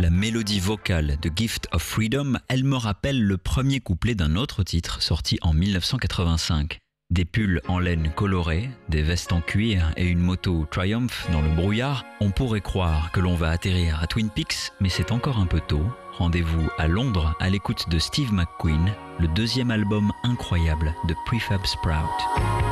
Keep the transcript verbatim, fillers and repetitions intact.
La mélodie vocale de Gift of Freedom, elle me rappelle le premier couplet d'un autre titre sorti en mille neuf cent quatre-vingt-cinq. Des pulls en laine colorée, des vestes en cuir et une moto Triumph dans le brouillard, on pourrait croire que l'on va atterrir à Twin Peaks, mais c'est encore un peu tôt. Rendez-vous à Londres à l'écoute de Steve McQueen, le deuxième album incroyable de Prefab Sprout.